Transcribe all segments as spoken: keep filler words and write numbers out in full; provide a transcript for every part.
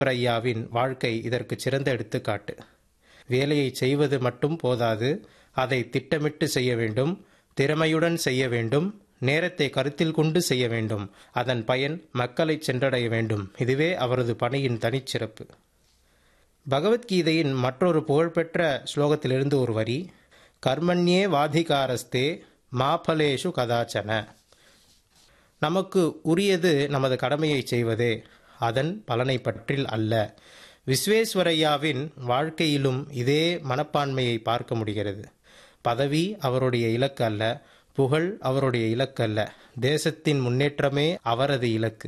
ஐயாவின் வாழ்க்கை இதற்கு சிறந்த எடுத்துக்காட்டு. வேலையை செய்வது மட்டும் போதாது, அதை திட்டமிட்டு செய்ய வேண்டும், திறமையுடன் செய்ய வேண்டும், நேரத்தை கருத்தில் கொண்டு செய்ய வேண்டும், அதன் பயன் மக்களை சென்றடைய வேண்டும். இதுவே அவரது பணியின் தனிச்சிறப்பு. பகவத்கீதையின் மற்றொரு புகழ்பெற்ற ஸ்லோகத்திலிருந்து ஒரு வரி, கர்மண்யே வாதிகாரஸ்தே மாபலேஷு கதாச்சன. நமக்கு உரியது நமது கடமையை செய்வதே, அதன் பலனை பற்றில் அல்ல. விஸ்வேஸ்வரையாவின் வாழ்க்கையிலும் இதே மனப்பான்மையை பார்க்க முடிகிறது. பதவி அவருடைய இலக்கு அல்ல, புகழ் அவருடைய இலக்கு அல்ல, தேசத்தின் முன்னேற்றமே அவரது இலக்கு.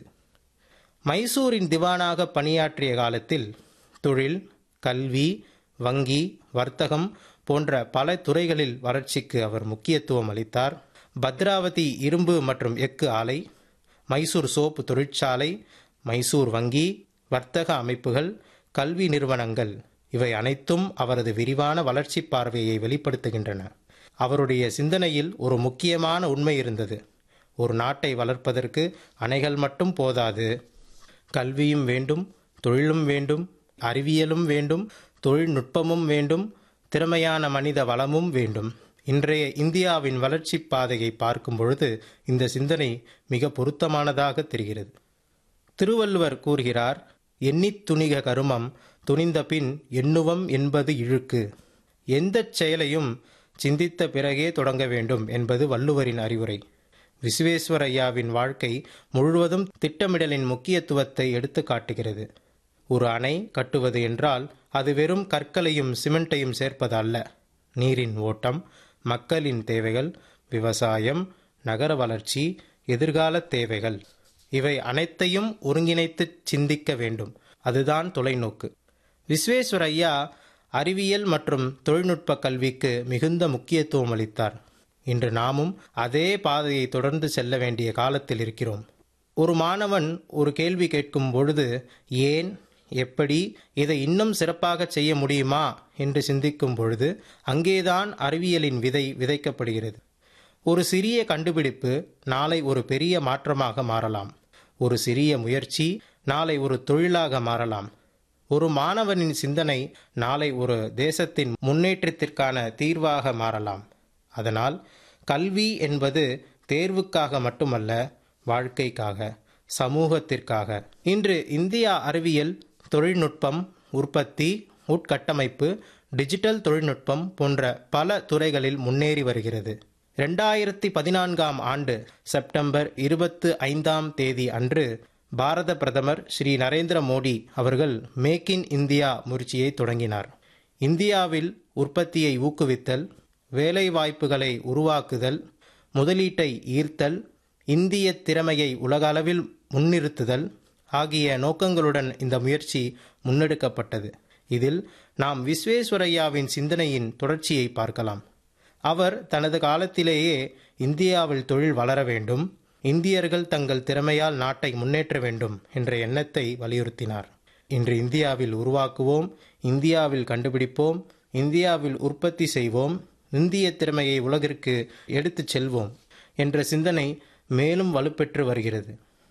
மைசூரின் திவானாக பணியாற்றிய காலத்தில் தொழில், கல்வி, வங்கி, வர்த்தகம் போன்ற பல துறைகளில் வளர்ச்சிக்கு அவர் முக்கியத்துவம் அளித்தார். பத்ராவதி இரும்பு மற்றும் எஃகு ஆலை, மைசூர் சோப்பு தொழிற்சாலை, மைசூர் வங்கி, வர்த்தக அமைப்புகள், கல்வி நிறுவனங்கள் இவை அனைத்தும் அவரது விரிவான வளர்ச்சி பார்வையை வெளிப்படுத்துகின்றன. அவருடைய சிந்தனையில் ஒரு முக்கியமான உண்மை இருந்தது. ஒரு நாட்டை வளர்ப்பதற்கு அணைகள் மட்டும் போதாது, கல்வியும் வேண்டும், தொழிலும் வேண்டும், அறிவியலும் வேண்டும், தொழில்நுட்பமும் வேண்டும், திறமையான மனித வளமும் வேண்டும். இன்றைய இந்தியாவின் வளர்ச்சி பாதையை பார்க்கும் பொழுது இந்த சிந்தனை மிக பொருத்தமானதாக தெரிகிறது. திருவள்ளுவர் கூறுகிறார், எண்ணித் துணிக கருமம் துணிந்த பின் எண்ணுவம் என்பது இழுக்கு. எந்த செயலையும் சிந்தித்த பிறகே தொடங்க வேண்டும் என்பது வள்ளுவரின் அறிவுரை. விஸ்வேஸ்வரையாவின் வாழ்க்கை முழுவதும் திட்டமிடலின் முக்கியத்துவத்தை எடுத்து காட்டுகிறது. ஒரு அணை கட்டுவது என்றால் அது வெறும் கற்களையும் சிமெண்ட்டையும் சேர்ப்பது அல்ல. நீரின் ஓட்டம், மக்களின் தேவைகள், விவசாயம், நகர வளர்ச்சி, எதிர்கால தேவைகள் இவை அனைத்தையும் ஒருங்கிணைத்து சிந்திக்க வேண்டும். அதுதான் தொலைநோக்கு. விஸ்வேஸ்வரையா அறிவியல் மற்றும் தொழில்நுட்ப கல்விக்கு மிகுந்த முக்கியத்துவம் அளித்தார். இன்று நாமும் அதே பாதையை தொடர்ந்து செல்ல வேண்டிய காலத்தில் இருக்கிறோம். ஒரு மாணவன் ஒரு கேள்வி கேட்கும் பொழுது ஏன், எப்படி, இதை இன்னும் சிறப்பாக செய்ய முடியுமா என்று சிந்திக்கும் பொழுது அங்கேதான் அறிவியலின் விதை விதைக்கப்படுகிறது. ஒரு சிறிய கண்டுபிடிப்பு நாளை ஒரு பெரிய மாற்றமாக மாறலாம். ஒரு சிறிய முயற்சி நாளை ஒரு தொழிலாக மாறலாம். ஒரு மாணவனின் சிந்தனை நாளை ஒரு தேசத்தின் முன்னேற்றத்திற்கான தீர்வாக மாறலாம். அதனால் கல்வி என்பது தேர்வுக்காக மட்டுமல்ல, வாழ்க்கைக்காக, சமூகத்திற்காக. இன்று இந்தியா அறிவியல், தொழில்நுட்பம், உற்பத்தி, உட்கட்டமைப்பு, டிஜிட்டல் தொழில்நுட்பம் போன்ற பல துறைகளில் முன்னேறி வருகிறது. இரண்டாயிரத்தி பதினான்காம் ஆண்டு செப்டம்பர் இருபத்தி ஐந்தாம் தேதி அன்று பாரத பிரதமர் ஸ்ரீ நரேந்திர மோடி அவர்கள் மேக் இன் இந்தியா முயற்சியை தொடங்கினார். இந்தியாவில் உற்பத்தியை ஊக்குவித்தல், வேலைவாய்ப்புகளை உருவாக்குதல், முதலீட்டை ஈர்த்தல், இந்திய திறமையை உலக அளவில் முன்னிறுத்துதல் ஆகிய நோக்கங்களுடன் இந்த முயற்சி முன்னெடுக்கப்பட்டது. இதில் நாம் விஸ்வேஸ்வரையாவின் சிந்தனையின் தொடர்ச்சியை பார்க்கலாம். அவர் தனது காலத்திலேயே இந்தியாவில் தொழில் வளர வேண்டும், இந்தியர்கள் தங்கள் திறமையால் நாட்டை முன்னேற்ற வேண்டும் என்ற எண்ணத்தை வலியுறுத்தினார். இன்று இந்தியாவில் உருவாக்குவோம், இந்தியாவில் கண்டுபிடிப்போம், இந்தியாவில் உற்பத்தி செய்வோம், இந்திய திறமையை உலகிற்கு எடுத்துச் செல்வோம் என்ற சிந்தனை மேலும் வலுப்பெற்று வருகிறது.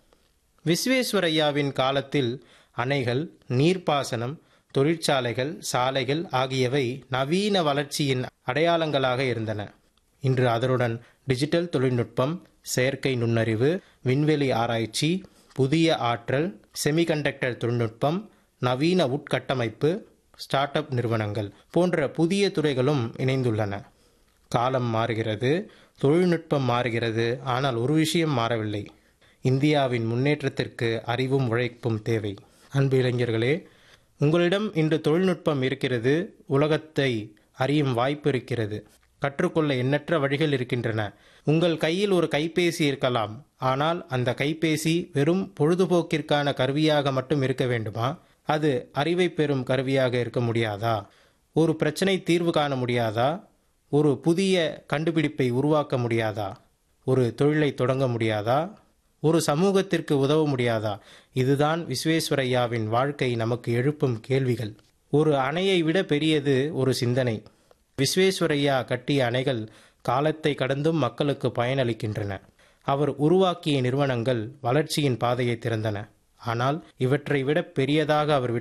விஸ்வேஸ்வரையாவின் காலத்தில் அணைகள், நீர்ப்பாசனம், தொழிற்சாலைகள், சாலைகள் ஆகியவை நவீன வளர்ச்சியின் அடையாளங்களாக இருந்தன. இன்று அதனுடன் டிஜிட்டல் தொழில்நுட்பம், செயற்கை நுண்ணறிவு, விண்வெளி ஆராய்ச்சி, புதிய ஆற்றல், செமிகண்டக்டர் தொழில்நுட்பம், நவீன உட்கட்டமைப்பு, ஸ்டார்ட் அப் நிறுவனங்கள் போன்ற புதிய துறைகளும் இணைந்துள்ளன. காலம் மாறுகிறது, தொழில்நுட்பம் மாறுகிறது, ஆனால் ஒரு விஷயம் மாறவில்லை. இந்தியாவின் முன்னேற்றத்திற்கு அறிவும் உழைப்பும் தேவை. அன்பு இளைஞர்களே, உங்களிடம் இன்று தொழில்நுட்பம் இருக்கிறது, உலகத்தை அறியும் வாய்ப்பு இருக்கிறது, கற்றுக்கொள்ள எண்ணற்ற வழிகள் இருக்கின்றன. உங்கள் கையில் ஒரு கைபேசி இருக்கலாம், ஆனால் அந்த கைபேசி வெறும் பொழுதுபோக்கிற்கான கருவியாக மட்டும் இருக்க வேண்டுமா? அது அறிவை பெறும் கருவியாக இருக்க முடியாதா? ஒரு பிரச்சனை தீர்வு காண முடியாதா? ஒரு புதிய கண்டுபிடிப்பை உருவாக்க முடியாதா? ஒரு தொழிலை தொடங்க முடியாதா? ஒரு சமூகத்திற்கு உதவ முடியாதா? இதுதான் விஸ்வேஸ்வரையாவின் வாழ்க்கை நமக்கு எழுப்பும் கேள்விகள். ஒரு அணையை விட பெரியது ஒரு சிந்தனை. விஸ்வேஸ்வரையா கட்டிய அணைகள் காலத்தை கடந்தும் மக்களுக்கு பயனளிக்கின்றன. அவர் உருவாக்கிய நிறுவனங்கள் வளர்ச்சியின் பாதையை திறந்தன. ஆனால் இவற்றை விட பெரியதாக அவர்